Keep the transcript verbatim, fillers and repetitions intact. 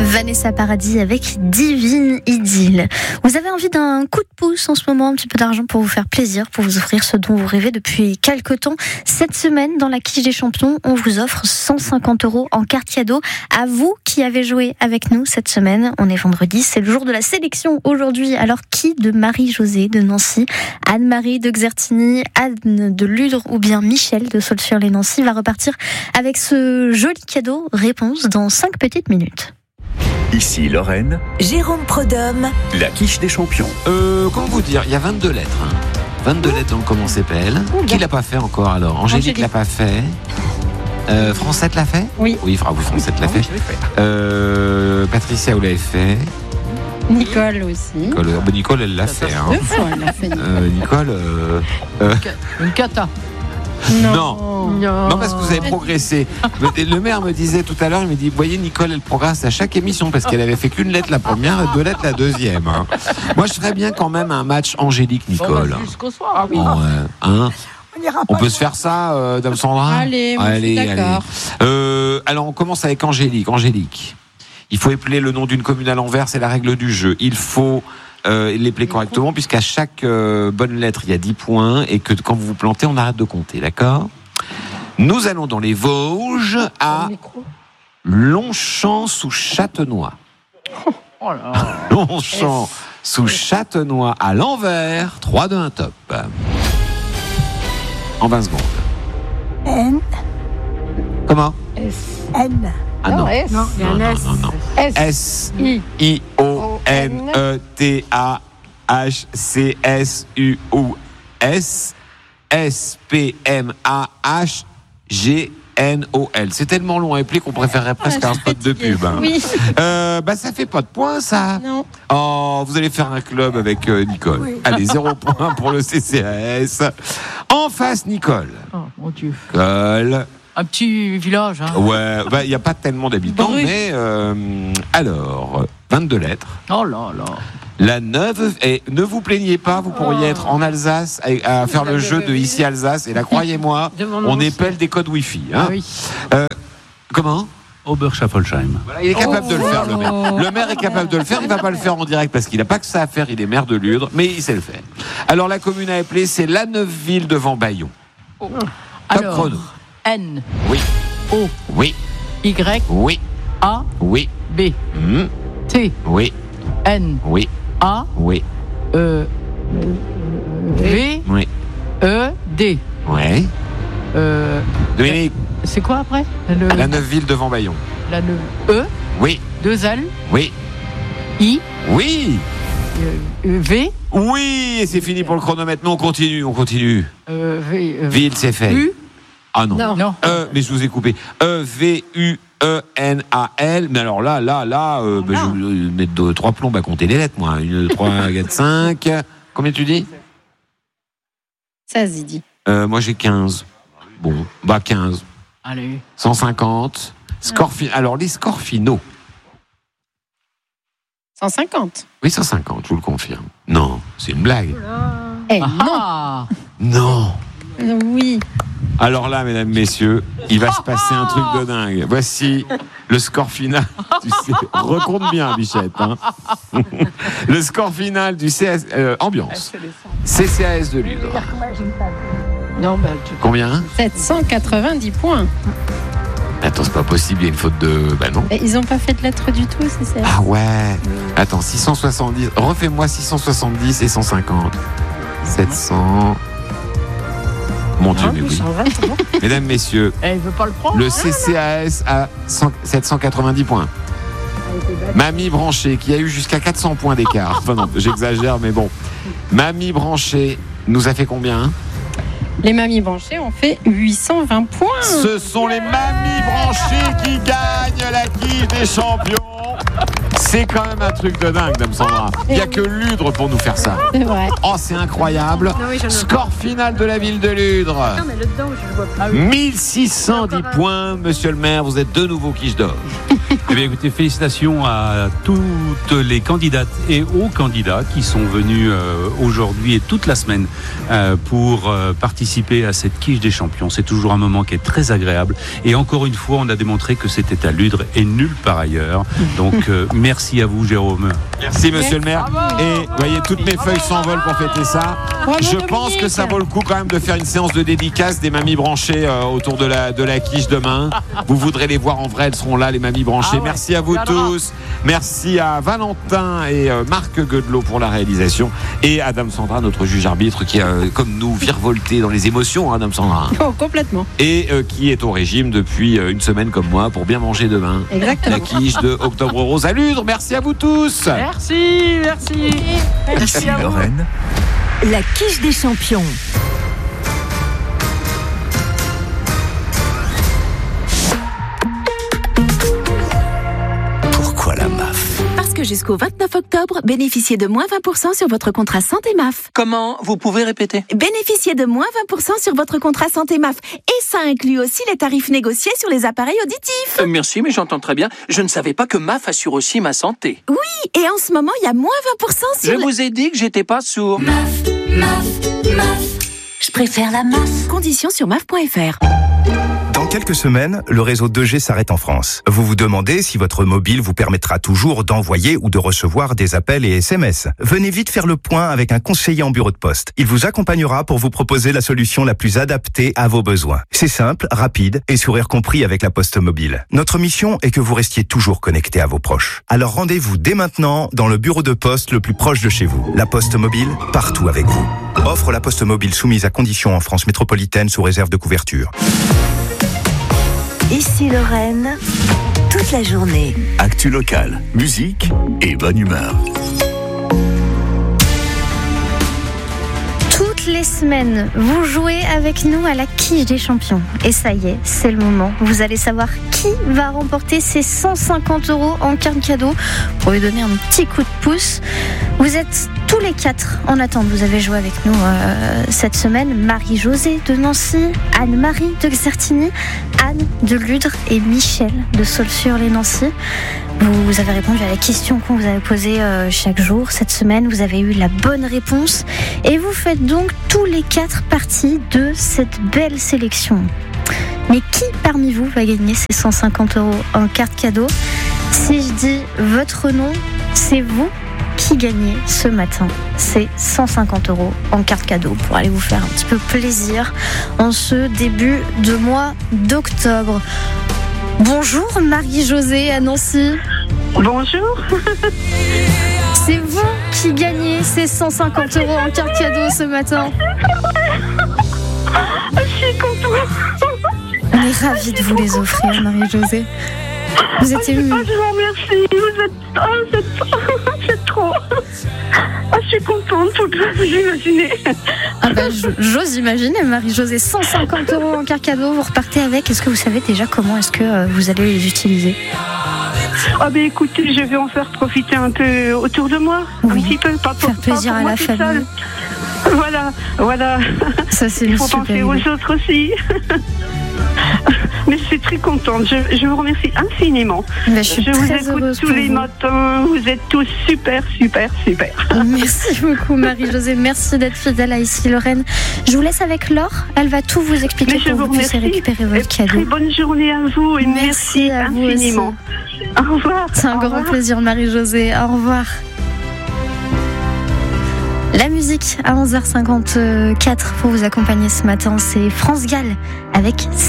Vanessa Paradis avec Divine Idylle. Vous avez envie d'un coup de pouce en ce moment, un petit peu d'argent pour vous faire plaisir, pour vous offrir ce dont vous rêvez depuis quelques temps. Cette semaine, dans la quiche des champions, on vous offre cent cinquante euros en carte cadeau. À vous qui avez joué avec nous cette semaine, on est vendredi, c'est le jour de la sélection aujourd'hui. Alors qui de Marie-Josée de Nancy, Anne-Marie de Xertigny, Anne de Ludre ou bien Michel de Saulx-sur-les-Nancy va repartir avec ce joli cadeau? Réponse dans cinq petites minutes. Ici Lorraine, Jérôme Prodhomme, la quiche des champions. Euh, comment vous dire, il y a vingt-deux lettres. Hein. vingt-deux lettres dans le comment s'appelle. Qui l'a pas fait encore alors? Angélique, Angélique l'a pas fait. Euh, Francette l'a fait? Oui. Oui, oui Francette l'a fait. Euh, Patricia, vous l'avez fait. Nicole aussi. Nicole, bah Nicole elle l'a fait. Hein. Deux fois, elle l'a fait. Euh, Nicole. Euh, euh... Une cata. Non. Non. non. Non, parce que vous avez progressé. Le maire me disait tout à l'heure, il me dit, vous voyez, Nicole, elle progresse à chaque émission parce qu'elle avait fait qu'une lettre la première et deux lettres la deuxième. Hein. Moi, je ferais bien quand même un match Angélique-Nicole. Bon, jusqu'au soir. Ah oui. Bon, euh, hein. On peut se faire ça, euh, Dame Sandra? Allez, moi allez, je suis d'accord. Allez. Euh, alors, on commence avec Angélique. Angélique, il faut épeler le nom d'une commune à l'envers, c'est la règle du jeu. Il faut euh, l'épeler correctement, puisqu'à chaque euh, bonne lettre, il y a dix points, et que quand vous vous plantez, on arrête de compter, d'accord? Nous allons dans les Vosges, à Longchamp sous Châtenois. Oh là. Longchamp sous Châtenois à l'envers, trois, deux, un, top. En vingt secondes. N. Comment? S. N. Ah non. S. Non, il y a un non, S. non, non. S. S. I. I. O. N. E. T. A. H. C. S. U. U. S. S. P. M. A. H. G. N. O. L. C'est tellement long à épeler qu'on préférerait presque Ah, un spot de pub. Hein. Oui. Euh, bah, ça fait pas de points, ça. Non. Oh, vous allez faire un club avec euh, Nicole. Oui. Allez, zéro point pour le C C A S. En face, Nicole. Oh mon Dieu. Nicole. Un petit village. Hein. Ouais, bah, il n'y a pas tellement d'habitants, Brut. mais euh, alors, vingt-deux lettres. Oh là là. La neuve, et ne vous plaignez pas, vous pourriez Oh. être en Alsace à, à faire le jeu de ici Alsace, et là, croyez-moi, on épelle des codes Wi-Fi. Hein. Ah oui. Euh, comment? Oberschaffolsheim. Voilà, il est capable Oh. de le faire, le maire. Le maire est capable de le faire, il ne va pas le faire en direct parce qu'il n'a pas que ça à faire, il est maire de Ludre, mais il sait le faire. Alors, la commune à épeler, c'est la Neuveville devant Bayon. Oh. Top Alors, chrono. N. Oui. O. Oui. Y. Oui. A. Oui. B. Mmh. T. Oui. N. Oui. A. Oui. E. V. Oui. E. D. Ouais. Euh, Dominique, c'est quoi après? Le, la Neuveville devant Bayon. la ne- E. Oui. Deux L. Oui. I. Oui. euh, V. Oui. Et c'est fini pour le chronomètre. Mais on continue, on continue. Euh, v euh, Ville, c'est fait. U. Ah non. Non. Non. E, mais je vous ai coupé. E, V, U, E, N, A, L. Mais alors là, là, là, euh, bah, je vais vous mettre deux, trois plombs à compter les lettres, moi. Une, deux, trois, quatre, cinq. Combien tu dis? seize, il dit. euh, Moi, j'ai quinze. Bon, bah quinze. Allez. cent cinquante. Score fi- Alors, les scores finaux. cent cinquante. Oui, cent cinquante, je vous le confirme. Non, c'est une blague. Eh, Ah. Non. non. Oui. Alors là, mesdames, messieurs, il va se passer un truc de dingue. Voici le score final. Tu sais, recompte bien, Bichette. Hein. Le score final du C S, euh, ambiance. C C A S de Ludre. Non, bah, tu... Combien? sept cent quatre-vingt-dix points. Attends, c'est pas possible, il y a une faute de... Bah non. Et ils n'ont pas fait de lettres du tout, c'est ça? Ah ouais. Attends, six cent soixante-dix. Refais-moi six cent soixante-dix et cent cinquante. sept cents. Mon Dieu, mais oui. cent vingt, c'est bon. Mesdames, messieurs, Eh, il veut pas le prendre. le C C A S a cent- sept cent quatre-vingt-dix points. Mamie Branché, qui a eu jusqu'à quatre cents points d'écart. Enfin non, j'exagère, mais bon. Mamie Branché nous a fait combien? Les mamies branchées ont fait huit cent vingt points. Ce sont les Mamies Branchées qui gagnent la quiche des champions. C'est quand même un truc de dingue, Dame Sandra. Il n'y a que Ludre pour nous faire ça. C'est vrai. Oh, c'est incroyable. Score final de la ville de Ludre. Non, mais le dedans, je le vois pas. mille six cent dix points, monsieur le maire, vous êtes de nouveau quiche d'or. Eh bien, écoutez, félicitations à toutes les candidates et aux candidats qui sont venus euh, aujourd'hui et toute la semaine euh, pour euh, participer à cette quiche des champions. C'est toujours un moment qui est très agréable. Et encore une fois, on a démontré que c'était à Ludre et nulle part ailleurs. Donc euh, merci à vous, Jérôme. Merci monsieur le maire. Et vous voyez, toutes mes feuilles s'envolent pour fêter ça. Je pense que ça vaut le coup quand même de faire une séance de dédicace des mamies branchées euh, autour de la, de la quiche demain. Vous voudrez les voir en vrai, elles seront là, les mamies branchées. Ah ouais, merci à vous viendra. tous. Merci à Valentin et euh, Marc Godelot pour la réalisation. Et à Dame Sandra, notre juge arbitre, qui a, comme nous, virevolté dans les émotions, hein, Dame Sandra. Oh, complètement. Et euh, qui est au régime depuis euh, une semaine comme moi pour bien manger demain. Exactement. La quiche de Octobre Rose à Ludre. Merci à vous tous. Merci, merci. Ici Lorraine, La quiche des champions. pourquoi la M A F? Parce que jusqu'au vingt-neuf octobre, bénéficiez de moins vingt pour cent sur votre contrat santé M A F. Comment? Vous pouvez répéter? Bénéficiez de moins vingt pour cent sur votre contrat santé M A F. Et ça inclut aussi les tarifs négociés sur les appareils auditifs. Euh, merci, mais j'entends très bien. Je ne savais pas que M A F assure aussi ma santé. Oui, et en ce moment, il y a moins vingt pour cent sur Je le... vous ai dit que j'étais pas sourd. Je préfère la M A F. Conditions sur M A F point F R. Dans quelques semaines, le réseau deux G s'arrête en France. Vous vous demandez si votre mobile vous permettra toujours d'envoyer ou de recevoir des appels et S M S. Venez vite faire le point avec un conseiller en bureau de poste. Il vous accompagnera pour vous proposer la solution la plus adaptée à vos besoins. C'est simple, rapide et sourire compris avec la Poste Mobile. Notre mission est que vous restiez toujours connecté à vos proches. Alors rendez-vous dès maintenant dans le bureau de poste le plus proche de chez vous. La Poste Mobile, partout avec vous. Offre la Poste Mobile soumise à conditions en France métropolitaine sous réserve de couverture. Ici Lorraine, toute la journée. Actu locale, musique et bonne humeur. Toutes les semaines, vous jouez avec nous à la quiche des champions. Et ça y est, c'est le moment. Vous allez savoir qui va remporter ces cent cinquante euros en carte cadeau pour lui donner un petit coup de pouce. Vous êtes tous les quatre en attente. Vous avez joué avec nous euh, cette semaine. Marie-Josée de Nancy, Anne-Marie de Xertigny, Anne de Ludre et Michel de Saulx-sur-les-Nancy. Vous avez répondu à la question qu'on vous avait posée euh, chaque jour. Cette semaine, vous avez eu la bonne réponse. Et vous faites donc tous les quatre partie de cette belle sélection. Mais qui parmi vous va gagner ces cent cinquante euros en carte cadeau? Si je dis votre nom, c'est vous qui gagnez ce matin ces cent cinquante euros en carte cadeau pour aller vous faire un petit peu plaisir en ce début de mois d'octobre. Bonjour Marie-Josée à Nancy. Bonjour. C'est vous qui gagnez ces cent cinquante euros en carte cadeau ce matin. Je suis contente. On est ravis de vous les offrir, Marie-Josée. Vous êtes émue. Oh, je vous remercie. Vous êtes... Oh, c'est... c'est trop. Oh, je suis contente, faut que vous imaginez. Ah bah, j'ose imaginer, Marie-Josée. cent cinquante euros en carte cadeau, vous repartez avec. Est-ce que vous savez déjà comment est-ce que vous allez les utiliser? Ah ben écoutez, je vais en faire profiter un peu autour de moi, oui. un petit peu, pas pour, faire plaisir pas pour à moi la toute famille. Seule. Voilà, voilà. Ça c'est Il une faut super penser idée. aux autres aussi. Mais je suis très contente. Je, je vous remercie infiniment. Ben, je suis je très vous écoute heureuse tous pour les vous. matins. Vous êtes tous super, super, super. Merci beaucoup Marie-Josée. Merci d'être fidèle à Ici Lorraine. Je vous laisse avec Laure. Elle va tout vous expliquer Mais je pour que vous vous puissiez remercie. récupérer votre Très cadeau. bonne journée à vous et Merci merci, à vous infiniment. Au revoir. C'est un Au grand revoir. plaisir Marie-Josée. Au revoir. La musique à onze heures cinquante-quatre pour vous accompagner ce matin, c'est France Gall avec